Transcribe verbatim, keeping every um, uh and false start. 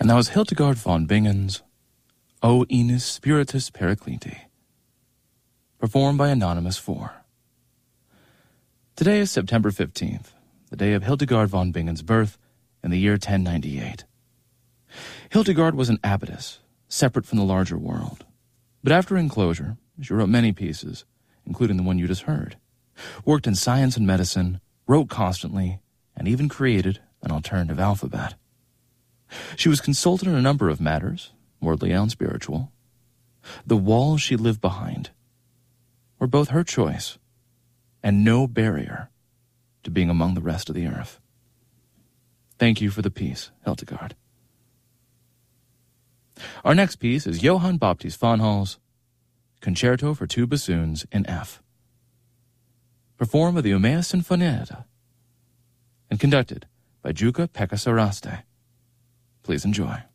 And that was Hildegard von Bingen's O Enis Spiritus Paracleti, performed by Anonymous four. Today is September fifteenth, the day of Hildegard von Bingen's birth in the year ten ninety-eight. Hildegard was an abbotess, separate from the larger world. But after enclosure, she wrote many pieces, including the one you just heard, worked in science and medicine, wrote constantly, and even created an alternative alphabet. She was consulted on a number of matters, worldly and spiritual. The walls she lived behind were both her choice and no barrier to being among the rest of the earth. Thank you for the piece, Hildegard. Our next piece is Johann Baptist von Hall's Concerto for Two Bassoons in F, performed by the Umeå Sinfonietta and conducted by Jukka-Pekka Saraste. Please enjoy.